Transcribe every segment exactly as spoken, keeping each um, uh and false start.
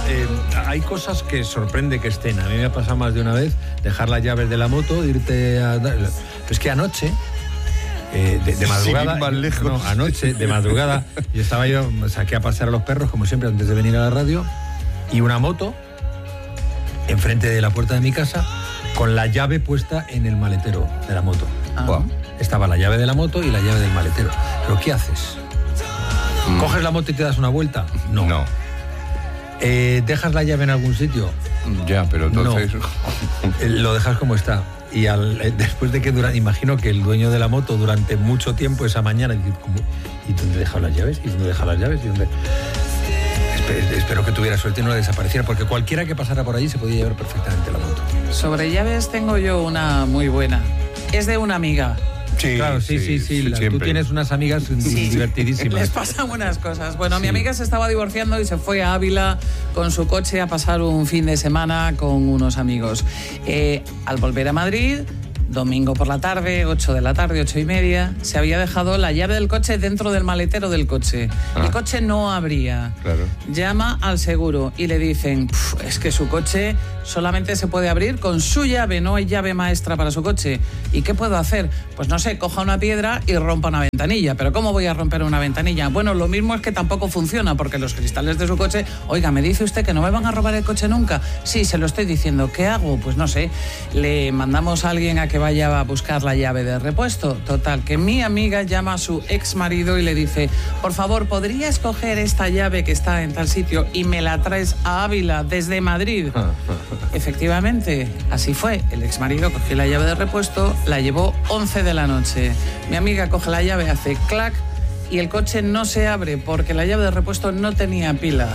eh, hay cosas que sorprende que estén. A mí me ha pasado más de una vez dejar las llaves de la moto, irte a... Es que anoche... Eh, de, de madrugada, sí, más lejos. No, anoche, de madrugada, yo estaba yo, saqué a pasear a los perros, como siempre, antes de venir a la radio, y una moto enfrente de la puerta de mi casa, con la llave puesta en el maletero de la moto. Ah. Wow. Estaba la llave de la moto y la llave del maletero. ¿Pero qué haces? Mm. ¿Coges la moto y te das una vuelta? No. No. Eh, ¿Dejas la llave en algún sitio? Ya, pero entonces... No. Lo dejas como está. Y al, después de que dura, imagino que el dueño de la moto durante mucho tiempo esa mañana dice, ¿cómo? ¿Y dónde he dejado las llaves? ¿Y dónde he dejado las llaves? ¿Y dónde? Espero, espero que tuviera suerte y no la desapareciera, porque cualquiera que pasara por allí se podía llevar perfectamente la moto. Sobre llaves tengo yo una muy buena. Es de una amiga. Sí, claro, sí, sí, sí. sí, sí la, tú tienes unas amigas sí. divertidísimas. Les pasan buenas cosas. Bueno, sí. Mi amiga se estaba divorciando y se fue a Ávila con su coche a pasar un fin de semana con unos amigos. Eh, al volver a Madrid, domingo por la tarde, ocho de la tarde, ocho y media, se había dejado la llave del coche dentro del maletero del coche. Ah. El coche no abría. Claro. Llama al seguro y le dicen, es que su coche solamente se puede abrir con su llave, no hay llave maestra para su coche. ¿Y qué puedo hacer? Pues no sé, coja una piedra y rompa una ventanilla. ¿Pero cómo voy a romper una ventanilla? Bueno, lo mismo es que tampoco funciona, porque los cristales de su coche... Oiga, ¿me dice usted que no me van a robar el coche nunca? Sí, se lo estoy diciendo. ¿Qué hago? Pues no sé. Le mandamos a alguien a que vaya a buscar la llave de repuesto. Total, que mi amiga llama a su ex marido y le dice, por favor, ¿podría escoger esta llave que está en tal sitio y me la traes a Ávila desde Madrid? Efectivamente, así fue. El ex marido cogió la llave de repuesto, la llevó once de la noche. Mi amiga coge la llave, hace clac y el coche no se abre porque la llave de repuesto no tenía pila.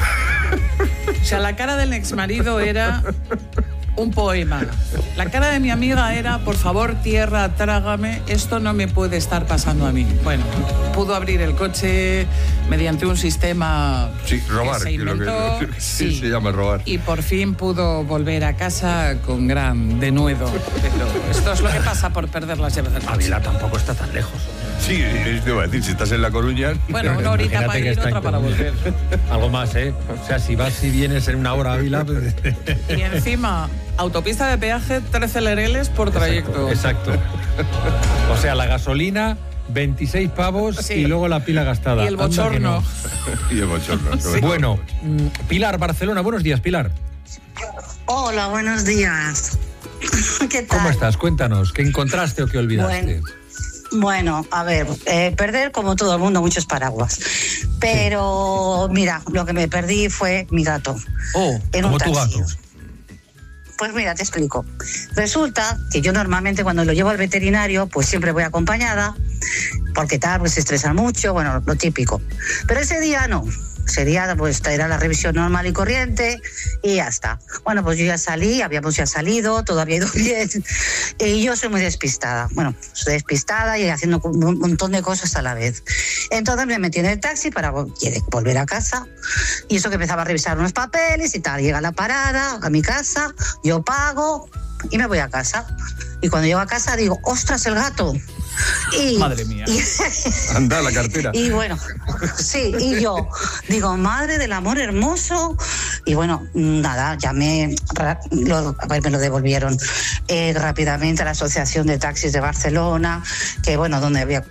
O sea, la cara del ex marido era un poema. La cara de mi amiga era, por favor, tierra, trágame, esto no me puede estar pasando a mí. Bueno, pudo abrir el coche mediante un sistema sí, robar, que se inventó. Que lo que, sí, sí, se llama robar. Y por fin pudo volver a casa con gran denuedo. Pero esto es lo que pasa por perder las llaves del coche. Ávila tampoco está tan lejos. Sí, te iba a decir, si estás en La Coruña... Bueno, una horita para ir, otra para volver. Algo más, ¿eh? O sea, si vas y vienes en una hora a Ávila... Pues... Y encima, autopista de peaje, trece lereles por trayecto. Exacto, exacto. O sea, la gasolina, veintiséis pavos sí. Y luego la pila gastada. Y el bochorno. No. Y el bochorno. Sí. Bueno, Pilar, Barcelona. Buenos días, Pilar. Hola, buenos días. ¿Qué tal? ¿Cómo estás? Cuéntanos, ¿qué encontraste o qué olvidaste? Bueno. Bueno, a ver, eh, perder como todo el mundo muchos paraguas. Pero mira, lo que me perdí fue mi gato. Oh, en ¿cómo un tu taxi. gato? Pues mira, te explico. Resulta que yo normalmente cuando lo llevo al veterinario, pues siempre voy acompañada, porque tal, pues se estresan mucho, bueno, lo típico. Pero ese día no. Sería, pues, era la revisión normal y corriente y ya está. Bueno, pues yo ya salí, habíamos ya salido, todo había ido bien. Y yo soy muy despistada. Bueno, soy despistada y haciendo un montón de cosas a la vez. Entonces me metí en el taxi para volver a casa. Y eso que empezaba a revisar unos papeles y tal. Llega a la parada, a mi casa, yo pago y me voy a casa. Y cuando llego a casa digo, ¡ostras, el gato! Y, madre mía. Y, anda la cartera. Y bueno, sí, y yo digo, madre del amor hermoso. Y bueno, nada, llamé, lo, a ver, me lo devolvieron eh, rápidamente a la Asociación de Taxis de Barcelona, que bueno, donde había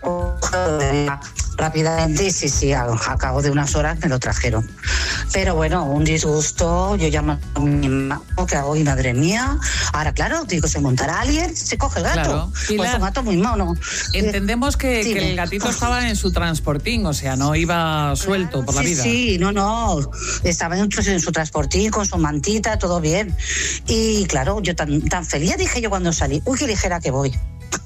rápidamente, y sí, sí, a, a cabo de unas horas me lo trajeron. Pero bueno, un disgusto, yo llamo a mi mamá, que hago, y madre mía, ahora claro, digo, se montará alguien, se coge el gato. Claro. Pues es un gato muy mono. Entendemos que, sí, que el gatito estaba en su transportín, o sea, no iba suelto por la sí, vida. Sí, no, no, estaba en su, en su transportín, con su mantita, todo bien. Y claro, yo tan, tan feliz dije yo cuando salí, uy, qué ligera que voy.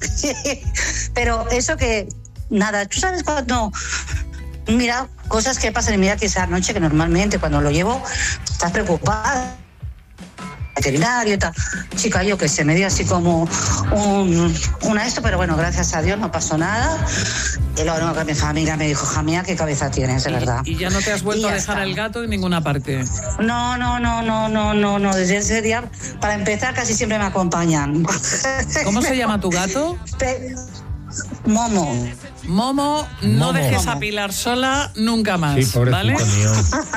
Pero eso que, nada, tú sabes cuando... Mira, cosas que pasan, y mira que esa noche que normalmente cuando lo llevo estás preocupada, veterinario y tal. Chica, yo que se me dio así como un, una esto, pero bueno, gracias a Dios no pasó nada. Y luego no, mi familia me dijo, jamía, qué cabeza tienes, de verdad. Y, y ya no te has vuelto a dejar está. el gato en ninguna parte. No, no, no, no, no, no, no. Desde ese día, para empezar, casi siempre me acompañan. ¿Cómo se llama tu gato? Momo. Momo, no Momo. dejes a Momo. Pilar sola nunca más, Sí, pobrecito ¿vale? mío.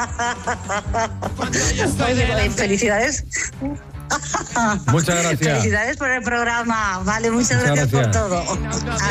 Oye, felicidades. Muchas gracias. Felicidades por el programa. Vale, muchas, Muchas gracias, gracias. por todo.